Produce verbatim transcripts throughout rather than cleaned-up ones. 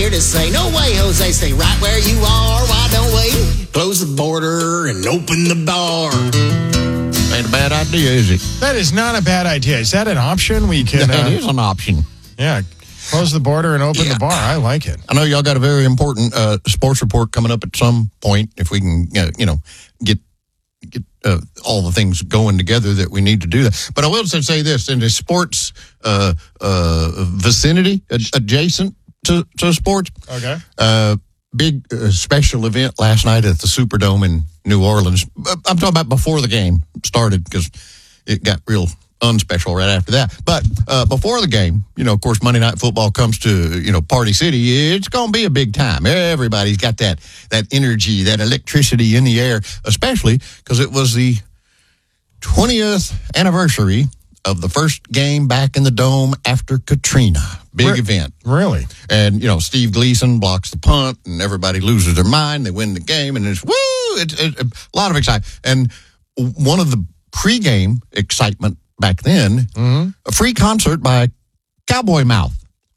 here to say, no way, Jose, stay right where you are. Why don't we close the border and open the bar? Ain't a bad idea, is it? That is not a bad idea. Is that an option? We can. That Uh, is an option. yeah, close the border and open Yeah. the bar. I like it. I know y'all got a very important uh, sports report coming up at some point. If we can, uh, you know, get get uh, all the things going together that we need to do that. But I will say this: in the sports uh, uh, vicinity, ad- adjacent to, to sports, Okay. uh, big uh, special event last night at the Superdome in New Orleans. I'm talking about before the game started because it got real unspecial right after that. But uh, before the game, you know, of course, Monday Night Football comes to, you know, Party City. It's going to be a big time. Everybody's got that that energy, that electricity in the air, especially because it was the twentieth anniversary of the first game back in the Dome after Katrina. Big Re- event. Really? And, you know, Steve Gleason blocks the punt, and everybody loses their mind. They win the game, and it's, woo, it's, it's a lot of excitement. And one of the pregame excitement back then, Mm-hmm. a free concert by Cowboy Mouth,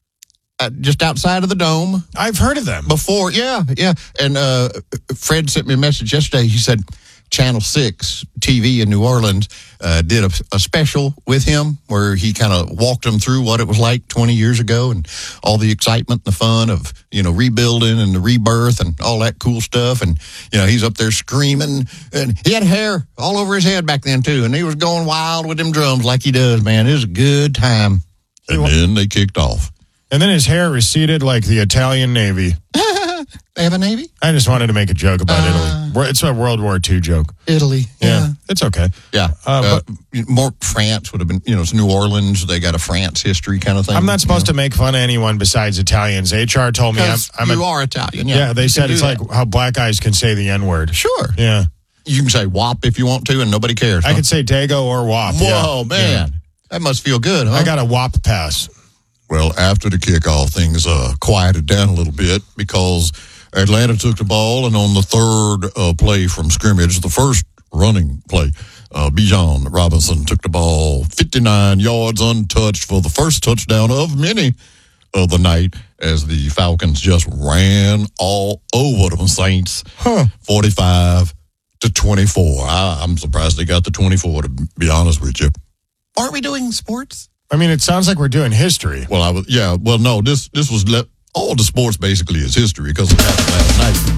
uh, just outside of the Dome. I've heard of them. Before, yeah, yeah. And uh, Fred sent me a message yesterday. He said Channel six T V in New Orleans uh, did a, a special with him where he kind of walked them through what it was like twenty years ago and all the excitement and the fun of, you know, rebuilding and the rebirth and all that cool stuff. And, you know, he's up there screaming. And he had hair all over his head back then, too. And he was going wild with them drums like he does, man. It was a good time. And then they kicked off. And then his hair receded like the Italian Navy. They have a Navy? I just wanted to make a joke about Uh, Italy. Wor- It's a World War Two joke. Italy. Yeah, it's okay. Yeah. Uh, Uh, more France would have been, you know, it's New Orleans. They got a France history kind of thing. I'm not supposed to make fun of anyone besides Italians. H R told me I'm, I'm you a, are Italian. Yeah, yeah, they You said can it's do like that. how black guys can say the N word. Sure. Yeah. You can say W A P if you want to, and nobody cares. I huh? could say Dago or W A P. Whoa, yeah. man. Yeah. That must feel good, huh? I got a W A P pass. Well, after the kickoff, things uh, quieted down a little bit because Atlanta took the ball, and on the third uh, play from scrimmage, the first running play, uh, Bijan Robinson took the ball fifty-nine yards untouched for the first touchdown of many of the night as the Falcons just ran all over them Saints, Huh. forty-five to twenty-four. I, I'm surprised they got the twenty-four, to be honest with you. Aren't we doing sports? I mean, it sounds like we're doing history. Well, I was, yeah. Well, no, this this was le- all the sports basically is history because it happened last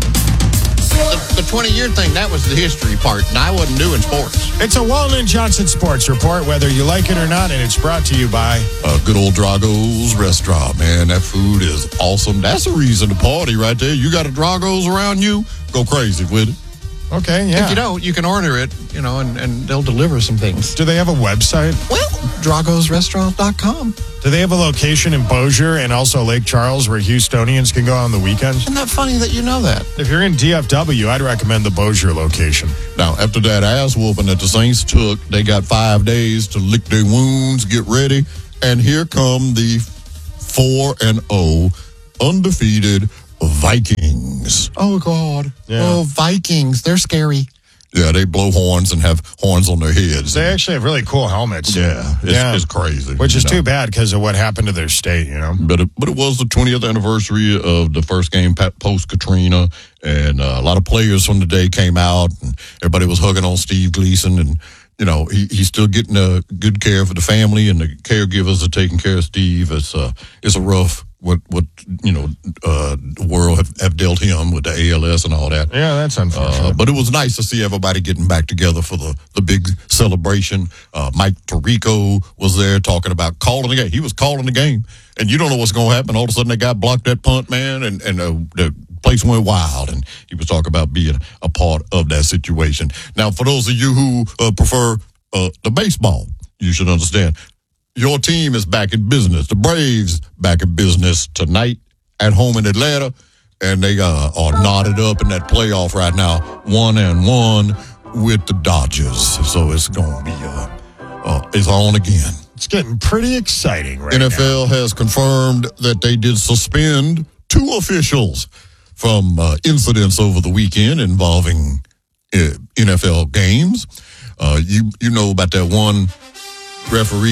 night. The twenty-year thing, that was the history part, and I wasn't doing sports. It's a Walden Johnson Sports Report, whether you like it or not, and it's brought to you by... Uh, good old Drago's Restaurant, man. That food is awesome. That's a reason to party right there. You got a Drago's around you, go crazy with it. Okay, yeah. If you don't, you can order it, you know, and, and they'll deliver some things. Do they have a website? Well, dragos restaurant dot com. Do they have a location in Bossier and also Lake Charles where Houstonians can go on the weekends? Isn't that funny that you know that? If you're in D F W, I'd recommend the Bossier location. Now, after that ass whooping that the Saints took, they got five days to lick their wounds, get ready, and here come the four and oh undefeated Vikings. Oh, God. Yeah. Oh, Vikings. They're scary. Yeah, they blow horns and have horns on their heads. They actually have really cool helmets. yeah, it's, Yeah. it's crazy. Which is you know. too bad because of what happened to their state, you know? But it, but it was the twentieth anniversary of the first game post Katrina, and uh, a lot of players from the day came out, and everybody was hugging on Steve Gleason, and you know he, he's still getting a good care for the family, and the caregivers are taking care of Steve. It's uh it's a rough what what you know uh, the world have, have dealt him with the A L S and all that. Yeah, that's unfortunate. Uh, but it was nice to see everybody getting back together for the, the big celebration. Uh, Mike Tirico was there talking about calling the game. He was calling the game, and you don't know what's going to happen. All of a sudden, they got blocked that punt, man, and, and uh, the place went wild, and he was talking about being a part of that situation. Now, for those of you who uh, prefer uh, the baseball, you should understand, your team is back in business. The Braves back in business tonight at home in Atlanta, and they uh, are knotted up in that playoff right now, one and one with the Dodgers. So it's going to be uh, uh, it's on again. It's getting pretty exciting right N F L now. has confirmed that they did suspend two officials from uh, incidents over the weekend involving uh, N F L games. Uh, you you know about that one referee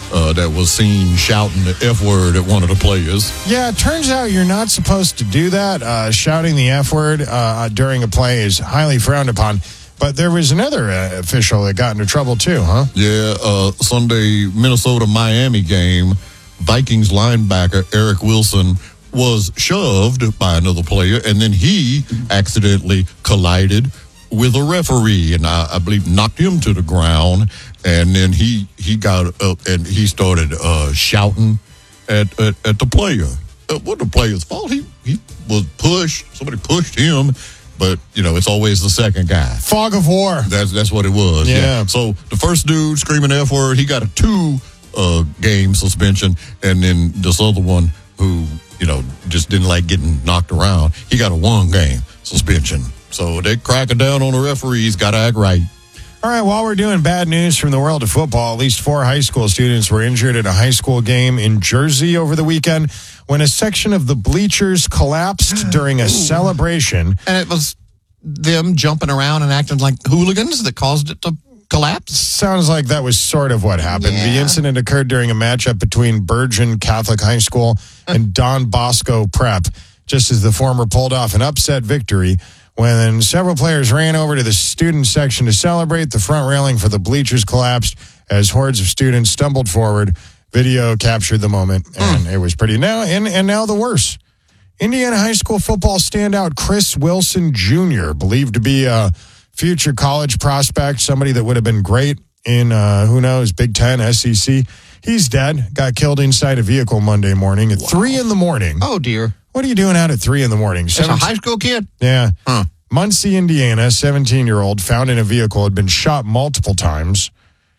uh, that was seen shouting the F word at one of the players. Yeah, it turns out you're not supposed to do that. Uh, shouting the F word uh, during a play is highly frowned upon. But there was another uh, official that got into trouble too, huh? Yeah, uh, Sunday Minnesota-Miami game, Vikings linebacker Eric Wilson was shoved by another player, and then he accidentally collided with a referee, and I, I believe knocked him to the ground. And then he, he got up and he started uh, shouting at, at at the player. It wasn't the player's fault. He he was pushed. Somebody pushed him. But, you know, it's always the second guy. Fog of war. That's that's what it was. Yeah. yeah. So the first dude screaming F word, he got a two uh, game suspension. And then this other one who, you know, just didn't like getting knocked around, he got a one game suspension. So they cracking down on the referees, got to act right. All right, while we're doing bad news from the world of football, at least four high school students were injured at a high school game in Jersey over the weekend when a section of the bleachers collapsed during a celebration. And it was them jumping around and acting like hooligans that caused it to collapse? Sounds like that was sort of what happened. Yeah. The incident occurred during a matchup between Bergen Catholic High School and Don Bosco Prep, just as the former pulled off an upset victory. When several players ran over to the student section to celebrate, the front railing for the bleachers collapsed as hordes of students stumbled forward. Video captured the moment, and mm. it was pretty. Now, and, and now the worst. Indiana high school football standout Chris Wilson Junior, believed to be a future college prospect, somebody that would have been great in, uh, who knows, Big Ten, S E C. He's dead, got killed inside a vehicle Monday morning at wow. three in the morning. Oh, dear. What are you doing out at three in the morning? As a high school kid? Yeah. Huh. Muncie, Indiana, seventeen-year-old, found in a vehicle, had been shot multiple times.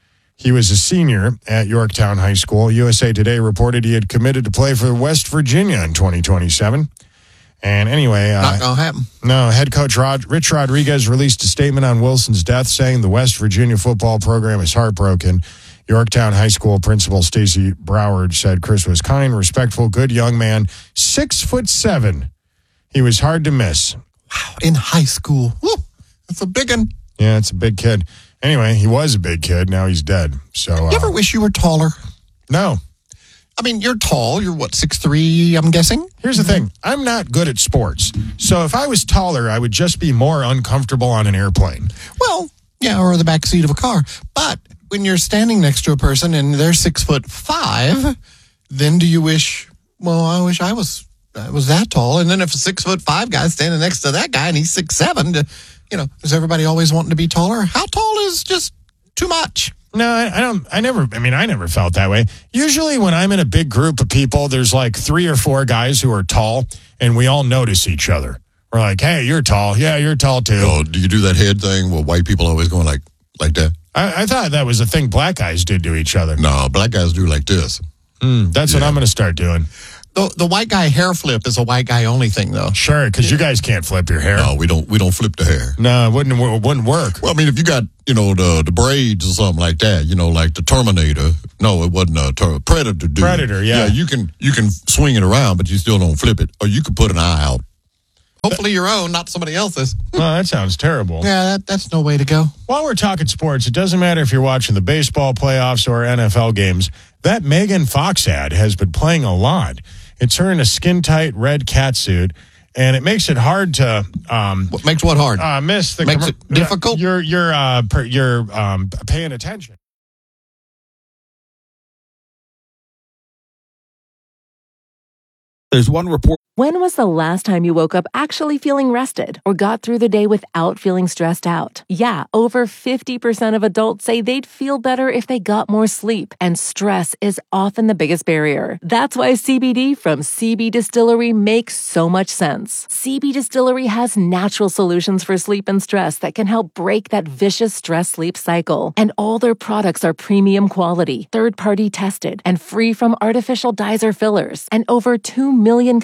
He was a senior at Yorktown High School. U S A Today reported he had committed to play for West Virginia in twenty twenty-seven. And anyway... Uh, Not going to happen. No, head coach Rod, Rich Rodriguez released a statement on Wilson's death saying the West Virginia football program is heartbroken. Yorktown High School principal Stacy Broward said Chris was kind, respectful, good young man, six foot seven. He was hard to miss. Wow, in high school. Woo, that's a big one. Yeah, it's a big kid. Anyway, he was a big kid. Now he's dead. So, uh, you ever wish you were taller? No. I mean, you're tall. You're, what, six three, I'm guessing? Here's the thing. I'm not good at sports. So if I was taller, I would just be more uncomfortable on an airplane. Well, yeah, or the back seat of a car. But when you're standing next to a person and they're six foot five, then do you wish, well, I wish I was I was that tall. And then if a six foot five guy's standing next to that guy and he's six seven, to, you know, is everybody always wanting to be taller? How tall is just too much? No, I, I don't. I never. I mean, I never felt that way. Usually, when I'm in a big group of people, there's like three or four guys who are tall, and we all notice each other. We're like, "Hey, you're tall. Yeah, you're tall too." Oh, do you do that head thing where white people always going like like that? I, I thought that was a thing black guys did to each other. No, black guys do like this. Mm, that's yeah. what I'm going to start doing. The, the white guy hair flip is a white guy only thing, though. Sure, because you guys can't flip your hair. No, we don't. We don't flip the hair. No, it wouldn't. It wouldn't work. Well, I mean, if you got you know the the braids or something like that, you know, like the Terminator. No, it wasn't a ter- Predator. Dude. Predator, yeah. Yeah, you can you can swing it around, but you still don't flip it, or you could put an eye out. Hopefully your own, not somebody else's. Well, that sounds terrible. Yeah, that, that's no way to go. While we're talking sports, it doesn't matter if you're watching the baseball playoffs or N F L games. That Megan Fox ad has been playing a lot. It's her in a skin-tight red catsuit, and it makes it hard to um, what makes what hard? Uh, miss the makes com- it difficult. You're you're uh, per, you're um, paying attention. There's one report. When was the last time you woke up actually feeling rested or got through the day without feeling stressed out? Yeah, over fifty percent of adults say they'd feel better if they got more sleep, and stress is often the biggest barrier. That's why C B D from C B Distillery makes so much sense. C B Distillery has natural solutions for sleep and stress that can help break that vicious stress-sleep cycle. And all their products are premium quality, third-party tested, and free from artificial dyes or fillers. And over two million customers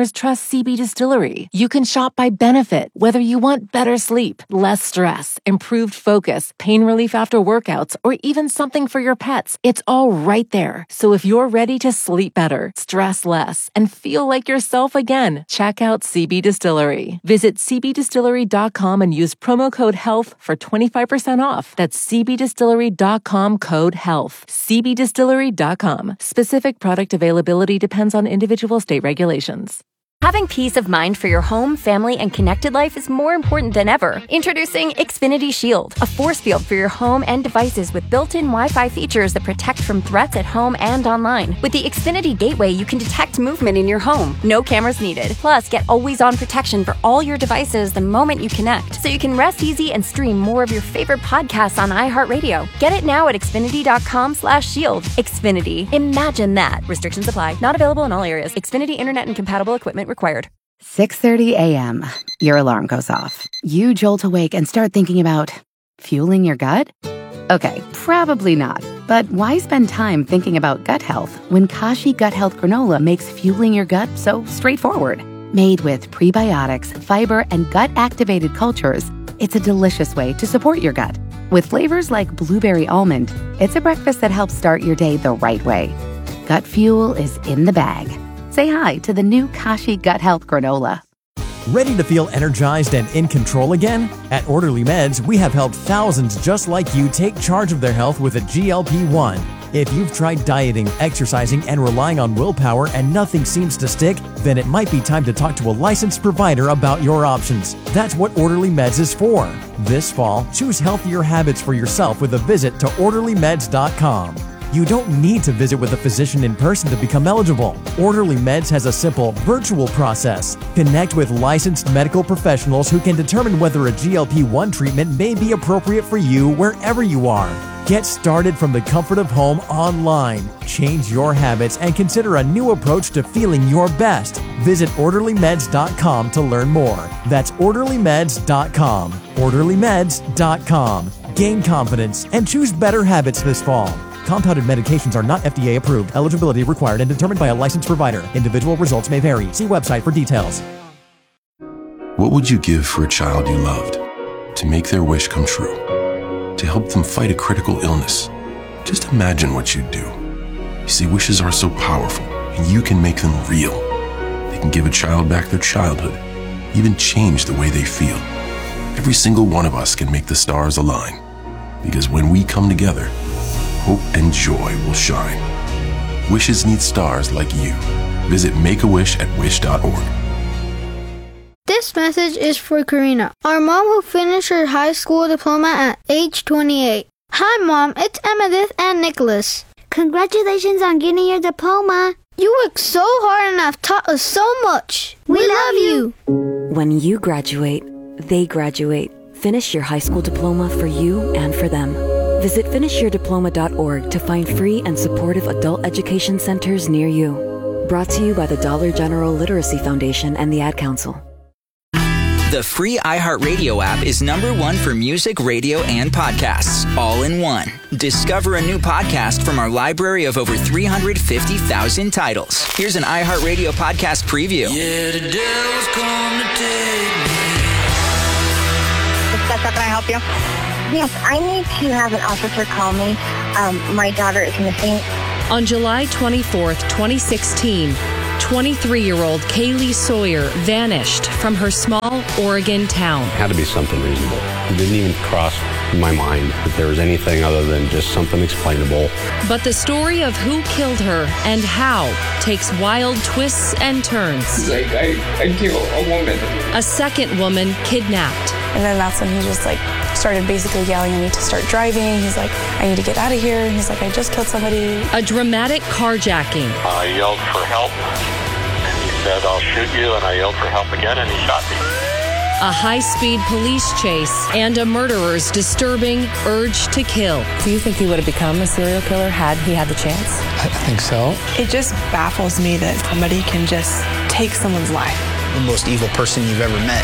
customers trust C B Distillery. You can shop by benefit, whether you want better sleep, less stress, improved focus, pain relief after workouts, or even something for your pets. It's all right there. So if you're ready to sleep better, stress less, and feel like yourself again, check out C B Distillery. Visit c b distillery dot com and use promo code HEALTH for twenty-five percent off. That's c b distillery dot com code HEALTH. c b distillery dot com. Specific product availability depends on individual state regulations. Having peace of mind for your home, family, and connected life is more important than ever. Introducing Xfinity Shield, a force field for your home and devices with built-in Wi-Fi features that protect from threats at home and online. With the Xfinity Gateway, you can detect movement in your home. No cameras needed. Plus, get always-on protection for all your devices the moment you connect, so you can rest easy and stream more of your favorite podcasts on iHeartRadio. Get it now at xfinity dot com slash shield. Xfinity. Imagine that. Restrictions apply. Not available in all areas. Xfinity Internet and compatible equipment required. six thirty a.m. Your alarm goes off. You jolt awake and start thinking about fueling your gut? Okay, probably not. But why spend time thinking about gut health when Kashi Gut Health Granola makes fueling your gut so straightforward? Made with prebiotics, fiber, and gut-activated cultures, it's a delicious way to support your gut. With flavors like blueberry almond, it's a breakfast that helps start your day the right way. Gut fuel is in the bag. Say hi to the new Kashi Gut Health Granola. Ready to feel energized and in control again? At Orderly Meds, we have helped thousands just like you take charge of their health with a G L P one. If you've tried dieting, exercising, and relying on willpower and nothing seems to stick, then it might be time to talk to a licensed provider about your options. That's what Orderly Meds is for. This fall, choose healthier habits for yourself with a visit to orderly meds dot com. You don't need to visit with a physician in person to become eligible. Orderly Meds has a simple, virtual process. Connect with licensed medical professionals who can determine whether a G L P one treatment may be appropriate for you wherever you are. Get started from the comfort of home online. Change your habits and consider a new approach to feeling your best. Visit orderly meds dot com to learn more. That's orderly meds dot com. orderly meds dot com. Gain confidence and choose better habits this fall. Compounded medications are not F D A approved. Eligibility required and determined by a licensed provider. Individual results may vary. See website for details. What would you give for a child you loved? To make their wish come true? To help them fight a critical illness? Just imagine what you'd do. You see, wishes are so powerful, and you can make them real. They can give a child back their childhood, even change the way they feel. Every single one of us can make the stars align. Because when we come together, hope and joy will shine. Wishes need stars like you. Visit Make a Wish at wish dot org. This message is for Karina, our mom who finished her high school diploma at age twenty-eight. Hi, Mom. It's Emmettith and Nicholas. Congratulations on getting your diploma. You worked so hard and have taught us so much. We, we love you. When you graduate, they graduate. Finish your high school diploma for you and for them. Visit finish your diploma dot org to find free and supportive adult education centers near you. Brought to you by the Dollar General Literacy Foundation and the Ad Council. The free iHeartRadio app is number one for music, radio, and podcasts, all in one. Discover a new podcast from our library of over three hundred fifty thousand titles. Here's an iHeartRadio podcast preview. Yeah, the devil's come to take me. Can I help you? Yes, I need to have an officer call me. Um, my daughter is missing. On July twenty-fourth, twenty sixteen, twenty-three-year-old Kaylee Sawyer vanished from her small Oregon town. It had to be something reasonable. It didn't even cross my mind that there was anything other than just something explainable. But the story of who killed her and how takes wild twists and turns. Like, I, I killed a woman. A second woman kidnapped. And then that's when he just like started basically yelling at me to start driving. He's like, I need to get out of here. He's like, I just killed somebody. A dramatic carjacking. I yelled for help, and he said, I'll shoot you, and I yelled for help again, and he shot me. A high-speed police chase and a murderer's disturbing urge to kill. Do you think he would have become a serial killer had he had the chance? I think so. It just baffles me that somebody can just take someone's life. The most evil person you've ever met.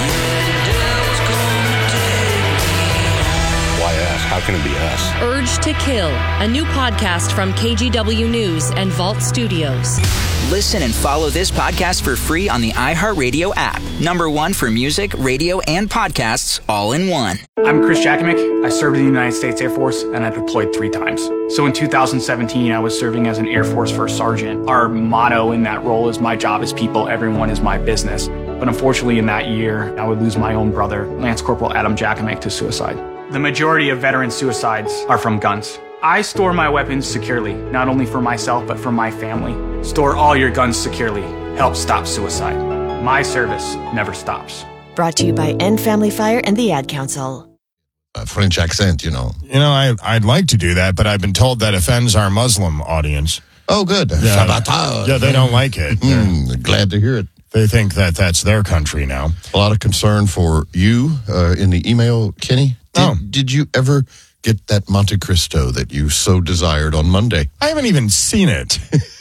Why us? How can it be us? Urge to Kill, a new podcast from K G W News and Vault Studios. Listen and follow this podcast for free on the iHeartRadio app. Number one for music, radio, and podcasts all in one. I'm Chris Jakimick. I served in the United States Air Force, and I deployed three times. So in two thousand seventeen, I was serving as an Air Force First Sergeant. Our motto in that role is my job is people, everyone is my business. But unfortunately in that year, I would lose my own brother, Lance Corporal Adam Jakimick, to suicide. The majority of veteran suicides are from guns. I store my weapons securely, not only for myself, but for my family. Store all your guns securely. Help stop suicide. My service never stops. Brought to you by End Family Fire and the Ad Council. A French accent, you know. You know, I, I'd like to do that, but I've been told that offends our Muslim audience. Oh, good. Yeah, Shabbat. yeah they don't like it. Mm, glad to hear it. They think that that's their country now. A lot of concern for you uh, in the email, Kenny. Did, oh. did you ever get that Monte Cristo that you so desired on Monday? I haven't even seen it.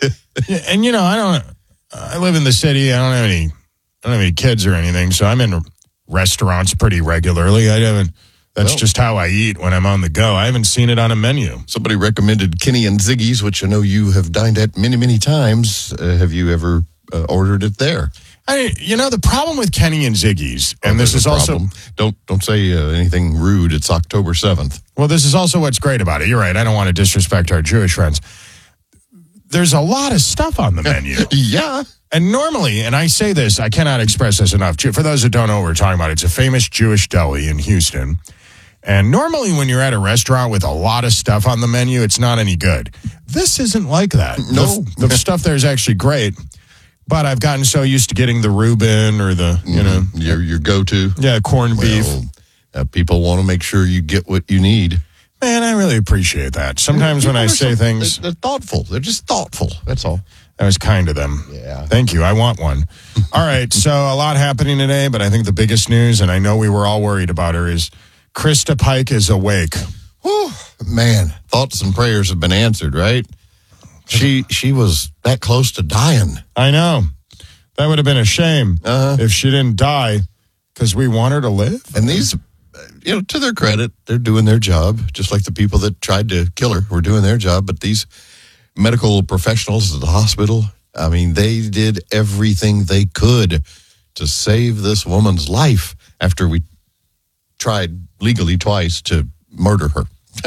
And, you know, I don't, I live in the city. I don't have any, I don't have any kids or anything, so I'm in restaurants pretty regularly. I haven't, that's well, just how I eat when I'm on the go. I haven't seen it on a menu. Somebody recommended Kenny and Ziggy's, which I know you have dined at many, many times. Uh, have you ever uh, ordered it there? I, you know, the problem with Kenny and Ziggy's, and oh, this is also... Don't don't say uh, anything rude. It's October seventh. Well, this is also what's great about it. You're right. I don't want to disrespect our Jewish friends. There's a lot of stuff on the menu. Yeah. And normally, and I say this, I cannot express this enough. For those who don't know what we're talking about, it's a famous Jewish deli in Houston. And normally when you're at a restaurant with a lot of stuff on the menu, it's not any good. This isn't like that. No. The, the stuff there is actually great. But I've gotten so used to getting the Reuben or the, you know. Your your go-to. Yeah, corned well, beef. Uh, people want to make sure you get what you need. Man, I really appreciate that. Sometimes when I say so, things... They're, they're thoughtful. They're just thoughtful. That's all. That was kind of them. Yeah. Thank you. I want one. All right, so a lot happening today, but I think the biggest news, and I know we were all worried about her, is Krista Pike is awake. Whew, man, thoughts and prayers have been answered, right? She she was that close to dying. I know. That would have been a shame uh-huh. if she didn't die because we want her to live. And these, you know, to their credit, they're doing their job, just like the people that tried to kill her were doing their job. But these medical professionals at the hospital, I mean, they did everything they could to save this woman's life after we tried legally twice to murder her.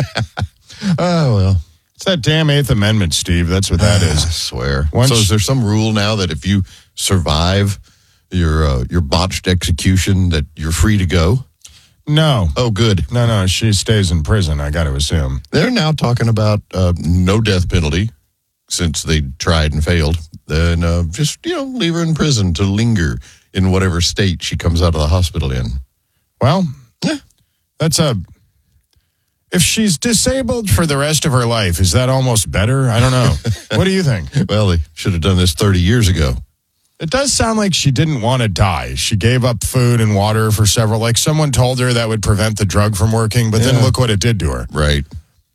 Oh, well. It's that damn Eighth Amendment, Steve. That's what that is. I swear. Once, so is there some rule now that if you survive your uh, your botched execution that you're free to go? No. Oh, good. No, no. She stays in prison, I got to assume. They're now talking about uh, no death penalty since they tried and failed. Then uh, just, you know, leave her in prison to linger in whatever state she comes out of the hospital in. Well, yeah. That's a... If she's disabled for the rest of her life, is that almost better? I don't know. What do you think? Well, they should have done this thirty years ago. It does sound like she didn't want to die. She gave up food and water for several, like someone told her that would prevent the drug from working, but yeah. Then look what it did to her. Right.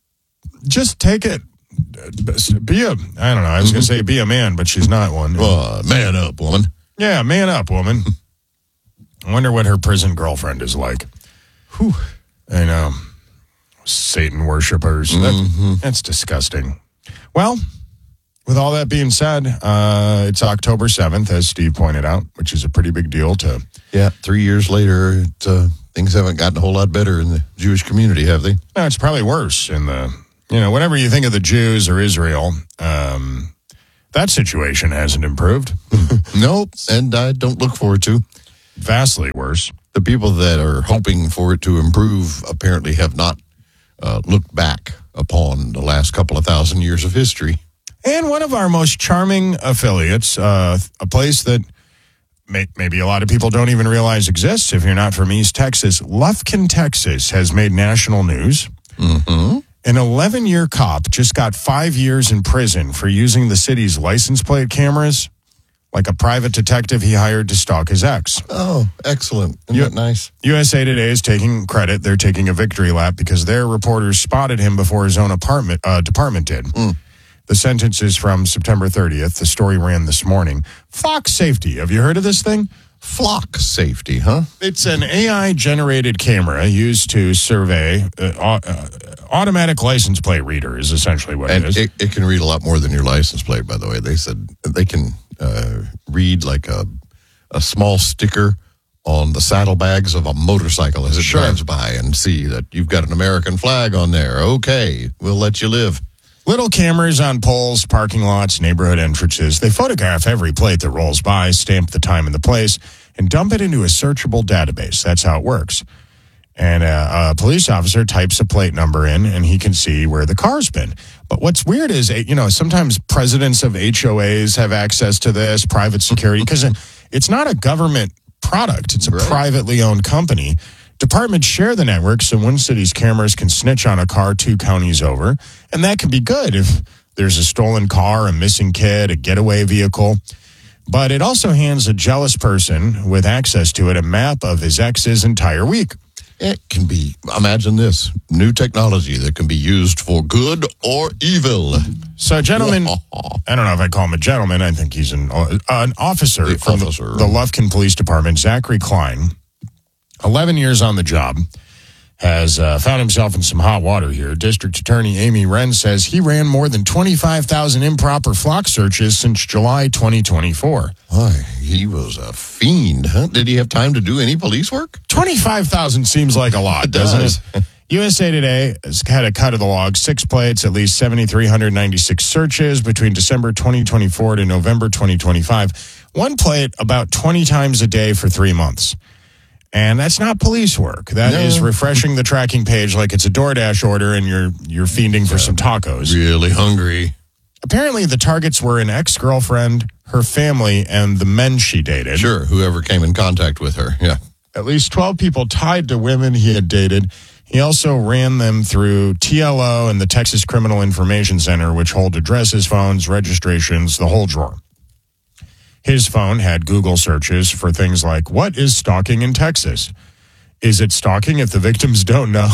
Just take it. Be a, I don't know, I was going to say be a man, but she's not one. Uh, man up, woman. Yeah, man up, woman. I wonder what her prison girlfriend is like. Whew. I know. Satan worshipers. Mm-hmm. That, that's disgusting. Well, with all that being said, uh, it's October seventh, as Steve pointed out, which is a pretty big deal to... Yeah, three years later, it, uh, things haven't gotten a whole lot better in the Jewish community, have they? No, it's probably worse in the... You know, whenever you think of the Jews or Israel, um, that situation hasn't improved. Nope, and I don't look forward to. Vastly worse. The people that are hoping for it to improve apparently have not uh, looked back upon the last couple of thousand years of history. And one of our most charming affiliates, uh, a place that may, maybe a lot of people don't even realize exists if you're not from East Texas, Lufkin, Texas, has made national news. Mm-hmm. An eleven-year cop just got five years in prison for using the city's license plate cameras like a private detective he hired to stalk his ex. Oh, excellent. Isn't U- that nice? U S A Today is taking credit. They're taking a victory lap because their reporters spotted him before his own apartment uh, department did. Mm. The sentence is from September thirtieth. The story ran this morning. Fox Safety. Have you heard of this thing? Flock safety, huh? It's an A I-generated camera used to survey uh, uh, automatic license plate reader is essentially what and it is. It, it can read a lot more than your license plate, by the way. They said they can uh, read like a, a small sticker on the saddlebags of a motorcycle as it Sure. drives by and see that you've got an American flag on there. Okay, we'll let you live. Little cameras on poles, parking lots, neighborhood entrances. They photograph every plate that rolls by, stamp the time and the place, and dump it into a searchable database. That's how it works. And a, a police officer types a plate number in, and he can see where the car's been. But what's weird is, you know, sometimes presidents of H O As have access to this, private security, because it's not a government product. It's a right. privately owned company. Departments share the network, so one city's cameras can snitch on a car two counties over, and that can be good if there's a stolen car, a missing kid, a getaway vehicle. But it also hands a jealous person with access to it a map of his ex's entire week. It can be, imagine this, new technology that can be used for good or evil. So, gentlemen, I don't know if I call him a gentleman. I think he's an, uh, an officer the from officer. The, the Lufkin Police Department, Zachary Klein, eleven years on the job, has uh, found himself in some hot water here. District Attorney Amy Wren says he ran more than twenty-five thousand improper flock searches since July twenty twenty-four. Why, he was a fiend, huh? Did he have time to do any police work? twenty-five thousand seems like a lot, it doesn't does. it? U S A Today has had a cut of the log, six plates, at least seven thousand three hundred ninety-six searches between December twenty twenty-four to November twenty twenty-five. One plate about twenty times a day for three months. And that's not police work. That no. is refreshing the tracking page like it's a DoorDash order and you're you're fiending for some tacos. Really hungry. Apparently, the targets were an ex-girlfriend, her family, and the men she dated. Sure, whoever came in contact with her, yeah. At least twelve people tied to women he had dated. He also ran them through T L O and the Texas Criminal Information Center, which hold addresses, phones, registrations, the whole drawer. His phone had Google searches for things like, what is stalking in Texas? Is it stalking if the victims don't know?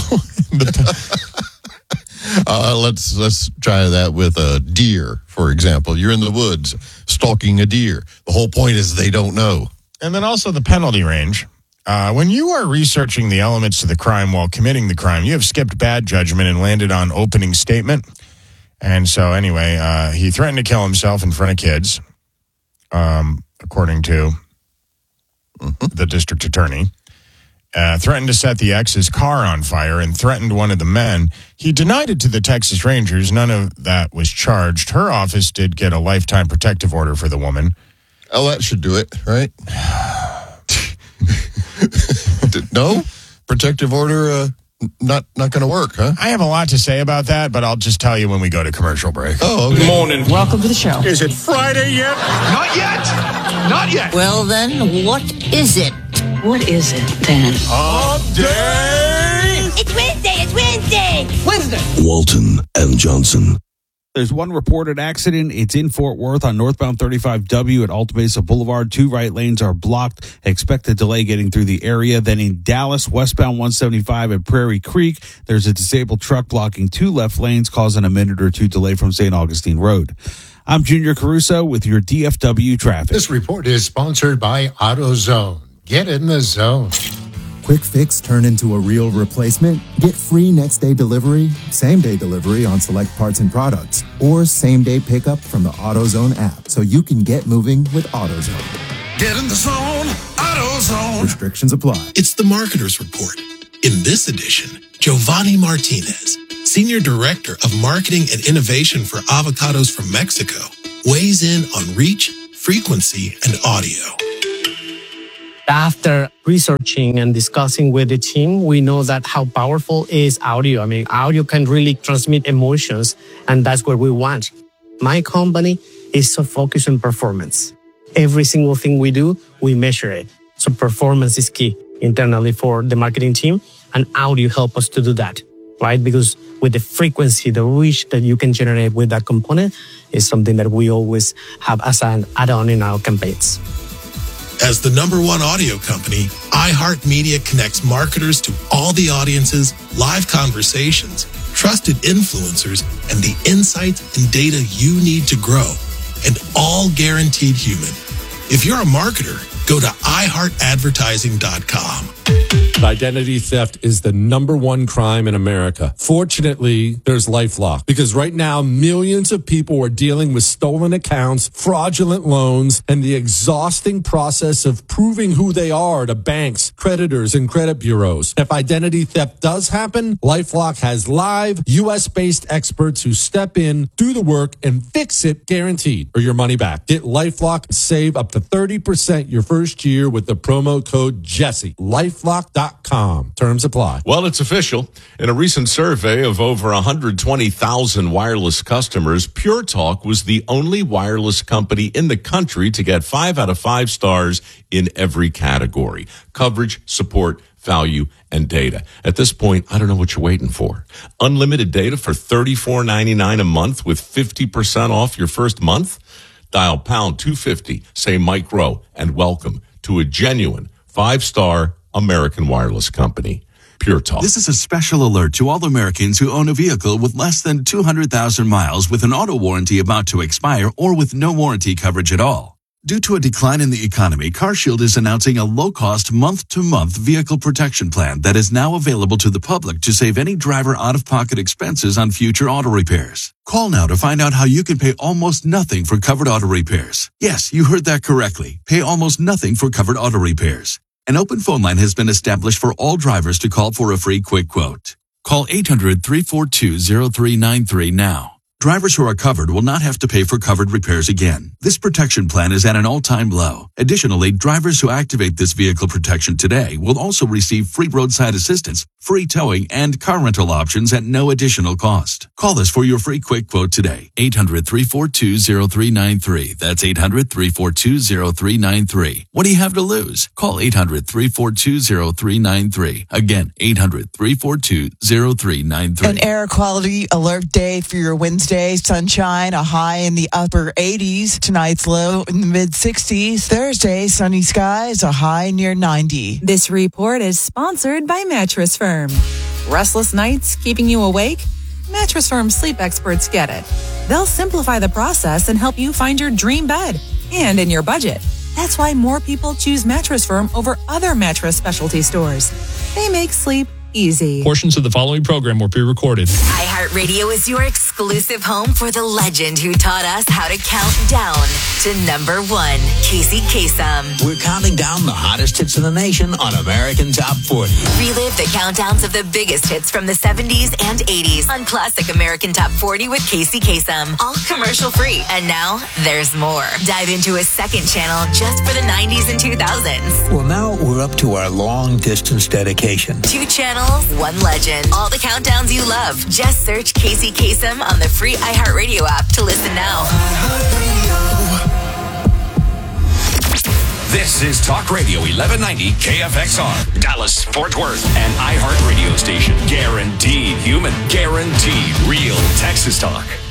uh, let's let's try that with a deer, for example. You're in the woods stalking a deer. The whole point is they don't know. And then also the penalty range. Uh, when you are researching the elements of the crime while committing the crime, you have skipped bad judgment and landed on opening statement. And so anyway, uh, he threatened to kill himself in front of kids, um, according to mm-hmm. the district attorney. Uh, threatened to set the ex's car on fire and threatened one of the men. He denied it to the Texas Rangers. None of that was charged. Her office did get a lifetime protective order for the woman. Oh, that should do it, right? No? Protective order uh, not not going to work, huh? I have a lot to say about that, but I'll just tell you when we go to commercial break. Oh, okay. Good morning. Welcome to the show. Is it Friday yet? Not yet. Not yet. Well, then, what is it? What is it, then? Update! It's Wednesday. It's Wednesday. Wednesday. Walton and Johnson. There's one reported accident. It's in Fort Worth on northbound thirty-five W at Alta Mesa Boulevard. Two right lanes are blocked. Expect a delay getting through the area. Then in Dallas, westbound one seventy-five at Prairie Creek, there's a disabled truck blocking two left lanes, causing a minute or two delay from Saint Augustine Road. I'm Junior Caruso with your D F W traffic. This report is sponsored by AutoZone. Get in the zone. Quick fix turn into a real replacement? Get free next day delivery, same day delivery on select parts and products, or same day pickup from the AutoZone app so you can get moving with AutoZone. Get in the zone, AutoZone. Restrictions apply. It's the Marketer's Report. In this edition, Giovanni Martinez, Senior Director of Marketing and Innovation for Avocados from Mexico, weighs in on reach, frequency, and audio. After researching and discussing with the team, we know that how powerful is audio. I mean, audio can really transmit emotions, and that's what we want. My company is so focused on performance. Every single thing we do, we measure it. So performance is key internally for the marketing team, and audio help us to do that, right? Because with the frequency, the reach that you can generate with that component is something that we always have as an add-on in our campaigns. As the number one audio company, iHeartMedia connects marketers to all the audiences, live conversations, trusted influencers, and the insights and data you need to grow, and all guaranteed human. If you're a marketer, Go to i heart advertising dot com. Identity theft is the number one crime in America. Fortunately, there's LifeLock, because right now millions of people are dealing with stolen accounts, fraudulent loans, and the exhausting process of proving who they are to banks, creditors, and credit bureaus. If identity theft does happen, LifeLock has live U S-based experts who step in, do the work, and fix it guaranteed, or your money back. Get LifeLock and save up to thirty percent your first year with the promo code Jesse. LifeLock dot com. Terms apply. Well, it's official. In a recent survey of over one hundred twenty thousand wireless customers, Pure Talk was the only wireless company in the country to get five out of five stars in every category: coverage, support, value, and data. At this point, I don't know what you're waiting for. Unlimited data for thirty-four ninety-nine a month with fifty percent off your first month? Dial pound two fifty, say Mike Rowe, and welcome to a genuine five-star American wireless company. Pure Talk. This is a special alert to all Americans who own a vehicle with less than two hundred thousand miles with an auto warranty about to expire or with no warranty coverage at all. Due to a decline in the economy, CarShield is announcing a low-cost month-to-month vehicle protection plan that is now available to the public to save any driver out-of-pocket expenses on future auto repairs. Call now to find out how you can pay almost nothing for covered auto repairs. Yes, you heard that correctly. Pay almost nothing for covered auto repairs. An open phone line has been established for all drivers to call for a free quick quote. Call eight hundred, three four two, zero three nine three now. Drivers who are covered will not have to pay for covered repairs again. This protection plan is at an all-time low. Additionally, drivers who activate this vehicle protection today will also receive free roadside assistance, free towing, and car rental options at no additional cost. Call us for your free quick quote today. eight hundred, three four two, zero three nine three. That's eight hundred, three four two, zero three nine three. What do you have to lose? Call eight hundred, three four two, zero three nine three. Again, eight hundred, three four two, zero three nine three. An air quality alert day for your Wednesday. Sunshine, a high in the upper eighties. Tonight's low in the mid sixties. Thursday, sunny skies, a high near ninety. This report is sponsored by Mattress Firm. Restless nights keeping you awake? Mattress Firm sleep experts get it. They'll simplify the process and help you find your dream bed and in your budget. That's why more people choose Mattress Firm over other mattress specialty stores. They make sleep easy. Portions of the following program were pre-recorded. iHeartRadio is your exclusive home for the legend who taught us how to count down to number one, Casey Kasem. We're counting down the hottest hits in the nation on American Top forty. Relive the countdowns of the biggest hits from the seventies and eighties on Classic American Top forty with Casey Kasem. All commercial free. And now there's more. Dive into a second channel just for the nineties and two thousands. Well, now we're up to our long distance dedication. Two channels, one legend. All the countdowns you love. Just search Casey Kasem on the free iHeartRadio app to listen now. This is Talk Radio eleven ninety K F X R, Dallas, Fort Worth, an iHeartRadio station. Guaranteed human, guaranteed real Texas talk.